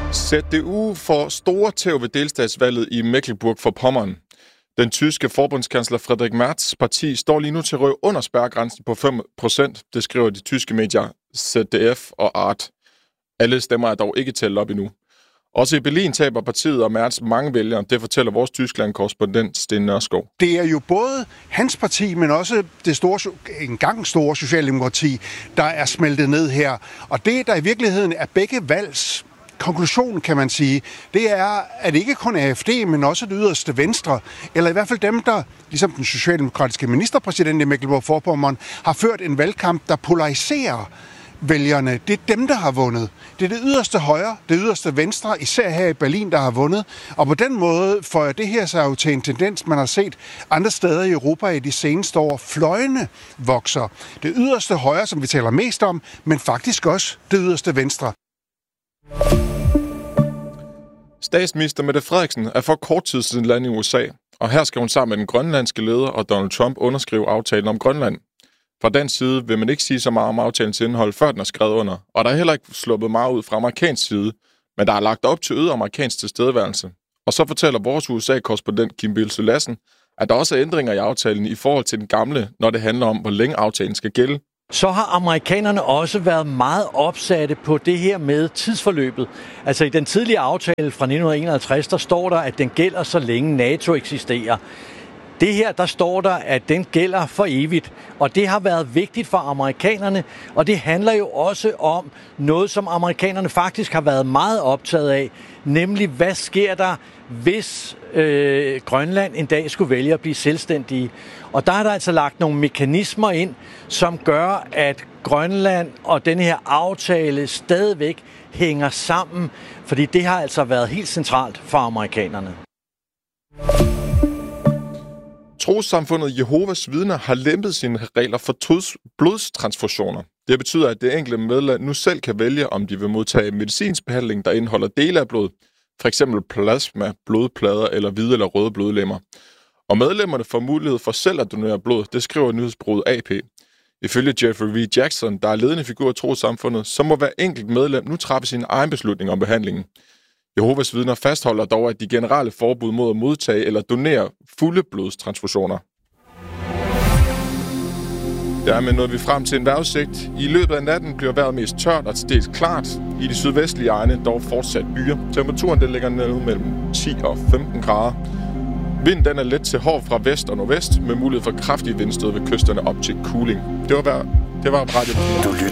CDU får store tæv ved delstatsvalget i Mecklenburg-Vorpommern. Den tyske forbundskansler Friedrich Merz' parti står lige nu til at ryge under spærregrænsen på 5%, det skriver de tyske medier ZDF og Art. Alle stemmer er dog ikke talt op endnu. Også i Berlin taber partiet og Merz mange vælgere, det fortæller vores Tyskland-korrespondent Sten Nørskov. Det er jo både hans parti, men også det engang store Socialdemokrati, der er smeltet ned her. Og det, der i virkeligheden er begge valgs konklusion, kan man sige, det er, at ikke kun AfD, men også det yderste venstre, eller i hvert fald dem, der, ligesom den socialdemokratiske ministerpræsident i Mecklenburg-Vorpommern, har ført en valgkamp, der polariserer vælgerne. Det er dem, der har vundet. Det er det yderste højre, det yderste venstre, især her i Berlin, der har vundet. Og på den måde får det her sig jo til en tendens, man har set andre steder i Europa i de seneste år. Fløjene vokser. Det yderste højre, som vi taler mest om, men faktisk også det yderste venstre. Statsminister Mette Frederiksen er for kort tid siden landet i USA, og her skal hun sammen med den grønlandske leder og Donald Trump underskrive aftalen om Grønland. Fra den side vil man ikke sige så meget om aftalens indhold, før den er skrevet under, og der er heller ikke sluppet meget ud fra amerikansk side, men der er lagt op til øget amerikansk tilstedeværelse. Og så fortæller vores USA-korrespondent Kim Bilse Lassen, at der også er ændringer i aftalen i forhold til den gamle, når det handler om, hvor længe aftalen skal gælde. Så har amerikanerne også været meget opsatte på det her med tidsforløbet. Altså i den tidlige aftale fra 1951, der står der, at den gælder så længe NATO eksisterer. Det her, der står der, at den gælder for evigt, og det har været vigtigt for amerikanerne, og det handler jo også om noget, som amerikanerne faktisk har været meget optaget af, nemlig hvad sker der, hvis Grønland en dag skulle vælge at blive selvstændige. Og der er der altså lagt nogle mekanismer ind, som gør, at Grønland og denne her aftale stadigvæk hænger sammen, fordi det har altså været helt centralt for amerikanerne. Trossamfundet Jehovas Vidner har lempet sine regler for blodstransfusioner. Det betyder, at det enkelte medlem nu selv kan vælge, om de vil modtage medicinsk behandling, der indeholder dele af blod, f.eks. plasma, blodplader eller hvide eller røde blodlemmer. Og medlemmerne får mulighed for selv at donere blod, det skriver nyhedsbureauet AP. Ifølge Jeffrey V. Jackson, der er ledende figur i trossamfundet, så må hver enkelt medlem nu træffe sin egen beslutning om behandlingen. Jehovas Vidner fastholder dog, at de generelle forbud mod at modtage eller donere fulde blodstransfusioner. Dermed nåede vi frem til en vejrudsigt. I løbet af natten bliver vejret mest tørt og til dels klart. I de sydvestlige egne dog fortsat byer. Temperaturen den ligger nede mellem 10 og 15 grader. Vinden den er let til hård fra vest og nordvest, med mulighed for kraftige vindstød ved kysterne op til Kuling. Det var Radio.